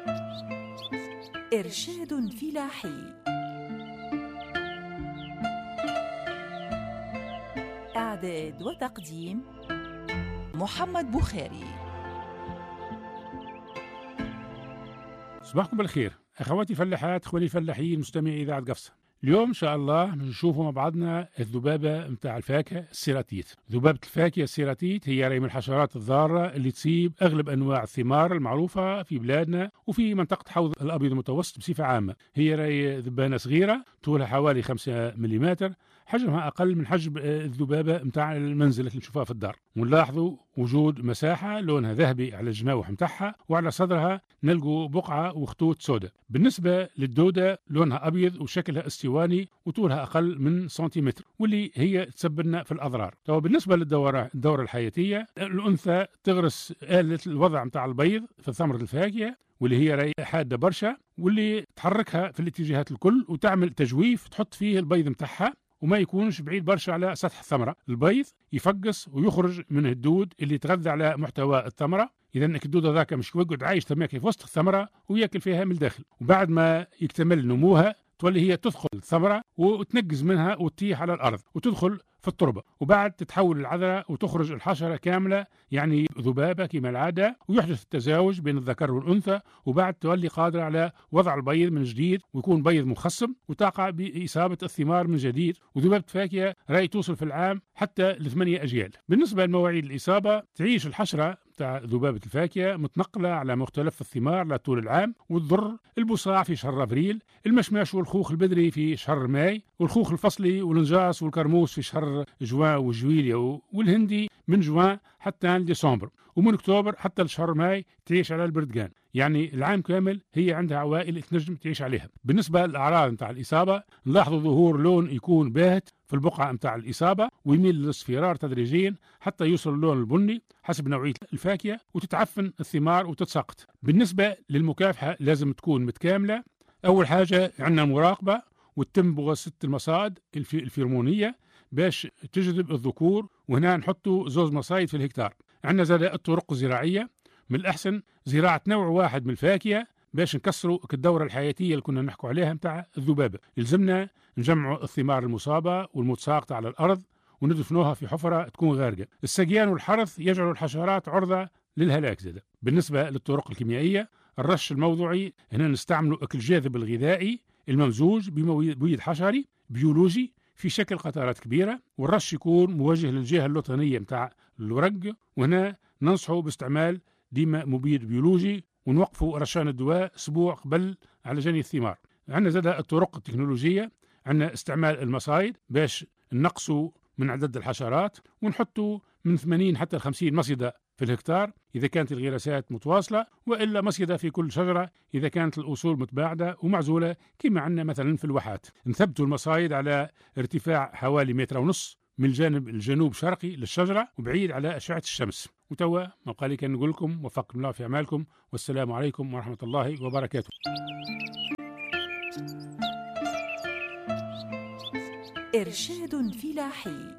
إرشاد فلاحي. إعداد وتقديم محمد بخاري. صباحكم بالخير أخواتي فلاحات، إخواني الفلاحين، مستمعي إذاعة قفصة. اليوم إن شاء الله بنشوفوا مع بعضنا الذبابة متاع الفاكهة السيراتيت. ذبابة الفاكهة السيراتيت هي من الحشرات الضارة اللي تصيب أغلب أنواع الثمار المعروفة في بلادنا وفي منطقة حوض الأبيض المتوسط بصفة عامة. هي ذبانة صغيرة طولها حوالي 5 ملم، حجمها أقل من حجم الذبابة متاع المنزل اللي نشوفها في الدار. ونلاحظوا وجود مساحة لونها ذهبي على الجناوح متاعها، وعلى صدرها نلقوا بقعة وخطوط سوداء. بالنسبة للدودة لونها أبيض وشكلها اسطواني وطولها أقل من سنتيمتر، واللي هي تسبب لنا في الأضرار. بالنسبة للدورة الحياتية، الأنثى تغرس آلة الوضع متاع البيض في ثمرة الفاكهة، واللي هي حادة برشا، واللي تحركها في الاتجاهات الكل وتعمل تجويف، تحط فيه البيض متاعها وما يكونش بعيد برشا على سطح الثمرة. البيض يفقس ويخرج من الدود اللي يتغذى على محتوى الثمرة. إذا الدود هذاك مش يقعد عايش تماكي في وسط الثمرة وياكل فيها من الداخل، وبعد ما يكتمل نموها تولي هي تدخل الثمرة وتنقز منها وتطيح على الأرض وتدخل في التربة، وبعد تتحول العذرة وتخرج الحشرة كاملة، يعني ذبابة كما العادة، ويحدث التزاوج بين الذكر والأنثى، وبعد تولي قادرة على وضع البيض من جديد ويكون بيض مخصم وتقع بإصابة الثمار من جديد. وذبابة الفاكهة رأي توصل في العام حتى ل8 أجيال. بالنسبة لمواعيد الإصابة، تعيش الحشرة تاع ذبابة الفاكهة متنقلة على مختلف الثمار لطول العام، وتضر البصاع في شهر أبريل، المشماش والخوخ البذري في شهر ماي، والخوخ الفصلي والنجاص والكرموس في شهر جوان وجويليا، والهندي من جوان حتى ديسمبر، ومن أكتوبر حتى لشهر ماي تعيش على البردقان. يعني العام كامل هي عندها عوائل تنجم تعيش عليها. بالنسبة للأعراض متاع الإصابة، نلاحظوا ظهور لون يكون باهت في البقعة متاع الإصابة ويميل للاصفرار تدريجيا حتى يوصل اللون البني حسب نوعية الفاكهة، وتتعفن الثمار وتتساقط. بالنسبة للمكافحة لازم تكون متكاملة. أول حاجة عندنا المراقبة، وتتم بواسطة المصائد الفيرمونية باش تجذب الذكور، وهنا نحطوا 2 مصايد في الهكتار. عندنا زاد الطرق الزراعية، من الأحسن زراعة نوع واحد من الفاكهة باش نكسروا الدورة الحياتية اللي كنا نحكوا عليها متاع الذبابة. يلزمنا نجمعوا الثمار المصابة والمتساقطة على الأرض وندفنوها في حفرة تكون غارقة. السقيان والحرث يجعلوا الحشرات عرضة للهلاك. زاد بالنسبة للطرق الكيميائية، الرش الموضوعي، هنا نستعملوا أكل جاذب الغذائي الممزوج بمبيد حشري بيولوجي في شكل قطرات كبيرة، والرش يكون موجه للجهة اللوطانية متاع الورق، وهنا ننصحوا باستعمال ديما مبيد بيولوجي، ونوقفوا رشان الدواء أسبوع قبل على جني الثمار. عندنا زاد الطرق التكنولوجية، عندنا استعمال المصايد باش نقصوا من عدد الحشرات، ونحطوا من 80 حتى 50 مصيدة في الهكتار إذا كانت الغراسات متواصلة، وإلا مصيدة في كل شجرة إذا كانت الأصول متباعدة ومعزولة كما عندنا مثلا في الواحات. نثبتوا المصايد على ارتفاع حوالي 1.5 متر من الجانب الجنوب شرقي للشجرة وبعيد على أشعة الشمس. وتوا ما بقى لي كان نقول لكم وفقكم الله في أعمالكم، والسلام عليكم ورحمة الله وبركاته. إرشاد فلاحي.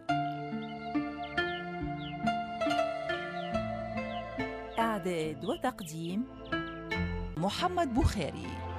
إعداد وتقديم محمد بخاري.